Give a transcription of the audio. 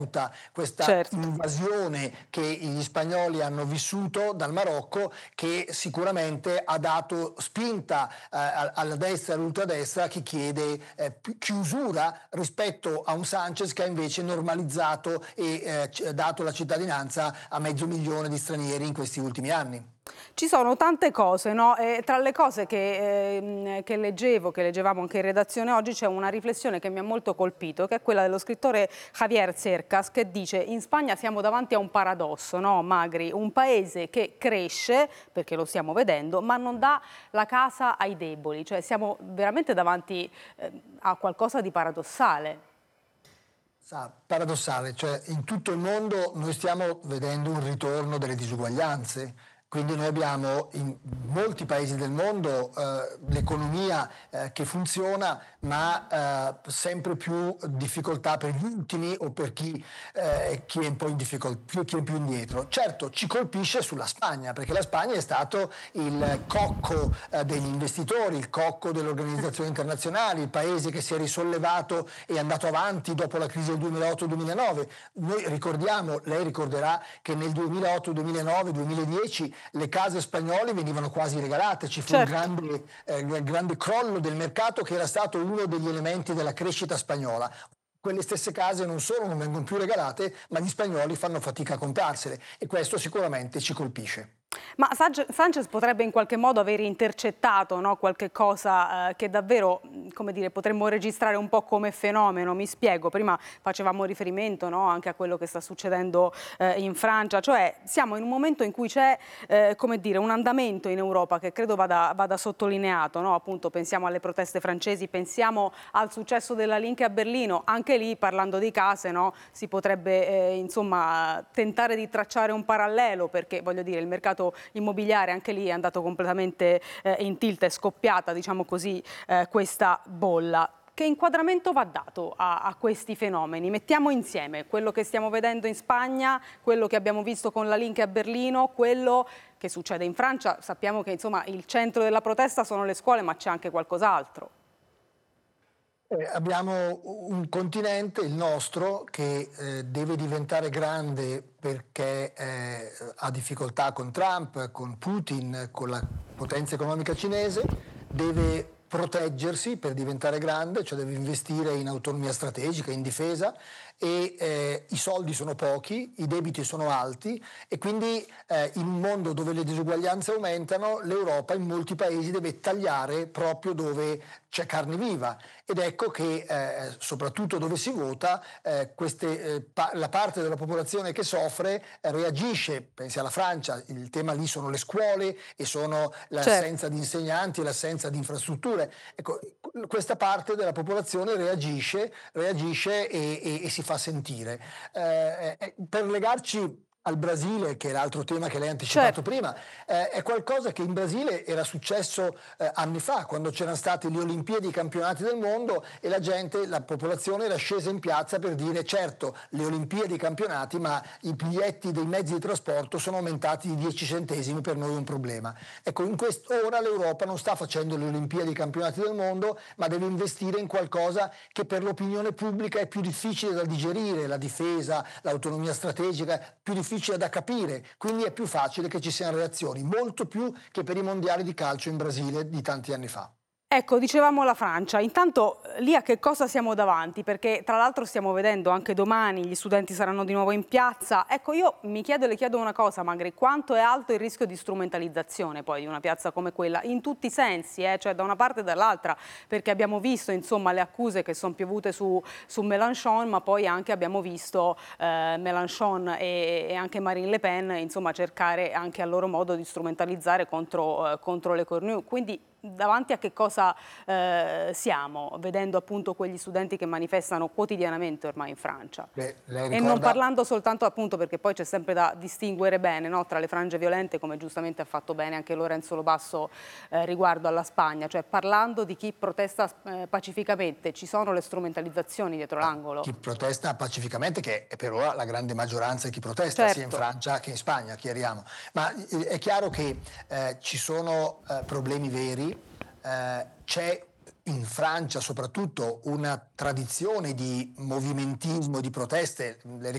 questa Certo. invasione che gli spagnoli hanno vissuto dal Marocco, che sicuramente ha dato spinta alla destra e all'ultradestra, che chiede chiusura rispetto a un Sanchez che ha invece normalizzato e dato la cittadinanza a 500.000 di stranieri in questi ultimi anni. Ci sono tante cose, no? E tra le cose che leggevamo anche in redazione oggi, c'è una riflessione che mi ha molto colpito, che è quella dello scrittore Javier Cercas, che dice: in Spagna siamo davanti a un paradosso, no, Magri? Un paese che cresce, perché lo stiamo vedendo, ma non dà la casa ai deboli, cioè siamo veramente davanti a qualcosa di paradossale. Paradossale, cioè in tutto il mondo noi stiamo vedendo un ritorno delle disuguaglianze, quindi noi abbiamo in molti paesi del mondo l'economia che funziona, ma sempre più difficoltà per gli ultimi o per chi è un po' in difficoltà, chi è più indietro. Certo, ci colpisce sulla Spagna, perché la Spagna è stato il cocco degli investitori, il cocco delle organizzazioni internazionali, il paese che si è risollevato e è andato avanti dopo la crisi del 2008-2009. Noi ricordiamo, lei ricorderà che nel 2008, 2009, 2010 le case spagnole venivano quasi regalate, ci fu Certo. un grande crollo del mercato che era stato uno degli elementi della crescita spagnola. Quelle stesse case non solo non vengono più regalate, ma gli spagnoli fanno fatica a comprarsele e questo sicuramente ci colpisce. Ma Sanchez potrebbe in qualche modo aver intercettato, no, qualche cosa che davvero, come dire, potremmo registrare un po' come fenomeno. Mi spiego, prima facevamo riferimento, no, anche a quello che sta succedendo in Francia, cioè siamo in un momento in cui c'è come dire, un andamento in Europa che credo vada sottolineato, no? Appunto pensiamo alle proteste francesi, pensiamo al successo della Linke a Berlino, anche lì parlando di case, no, si potrebbe insomma tentare di tracciare un parallelo, perché voglio dire il mercato immobiliare anche lì è andato completamente in tilt, è scoppiata, diciamo così, questa bolla. Che inquadramento va dato a questi fenomeni? Mettiamo insieme quello che stiamo vedendo in Spagna, quello che abbiamo visto con la Linke a Berlino, quello che succede in Francia. Sappiamo che insomma il centro della protesta sono le scuole, ma c'è anche qualcos'altro. Abbiamo un continente, il nostro, che deve diventare grande perché ha difficoltà con Trump, con Putin, con la potenza economica cinese, deve proteggersi per diventare grande, cioè deve investire in autonomia strategica, in difesa, e i soldi sono pochi, i debiti sono alti e quindi in un mondo dove le disuguaglianze aumentano, l'Europa in molti paesi deve tagliare proprio dove c'è carne viva ed ecco che soprattutto dove si vota la parte della popolazione che soffre reagisce, pensi alla Francia, il tema lì sono le scuole e sono l'assenza di insegnanti e l'assenza di infrastrutture. Ecco, questa parte della popolazione reagisce e si fa sentire. Per legarci al Brasile, che è l'altro tema che lei ha anticipato prima, è qualcosa che in Brasile era successo anni fa, quando c'erano state le Olimpiadi, i campionati del mondo e la popolazione era scesa in piazza per dire certo, le Olimpiadi, i campionati, ma i biglietti dei mezzi di trasporto sono aumentati di 10 centesimi, per noi è un problema. Ecco, ora l'Europa non sta facendo le Olimpiadi, i campionati del mondo, ma deve investire in qualcosa che per l'opinione pubblica è più difficile da digerire, la difesa, l'autonomia strategica, più difficile da capire, quindi è più facile che ci siano reazioni, molto più che per i mondiali di calcio in Brasile di tanti anni fa. Ecco, dicevamo la Francia, intanto lì a che cosa siamo davanti? Perché tra l'altro stiamo vedendo anche domani gli studenti saranno di nuovo in piazza. Ecco, io mi chiedo e le chiedo una cosa, Magri, quanto è alto il rischio di strumentalizzazione poi di una piazza come quella? In tutti i sensi, cioè da una parte e dall'altra, perché abbiamo visto insomma le accuse che sono piovute su Mélenchon, ma poi anche abbiamo visto Mélenchon e anche Marine Le Pen insomma cercare anche a loro modo di strumentalizzare contro le Cornu. Quindi davanti a che cosa siamo, vedendo appunto quegli studenti che manifestano quotidianamente ormai in Francia? E non parlando soltanto appunto, perché poi c'è sempre da distinguere bene, no, tra le frange violente, come giustamente ha fatto bene anche Lorenzo Lobasso riguardo alla Spagna, cioè parlando di chi protesta pacificamente, ci sono le strumentalizzazioni dietro l'angolo? Chi protesta pacificamente, che è per ora la grande maggioranza di chi protesta, sia in Francia che in Spagna, chiariamo. Ma è chiaro che ci sono problemi veri, c'è in Francia soprattutto una tradizione di movimentismo, di proteste. Le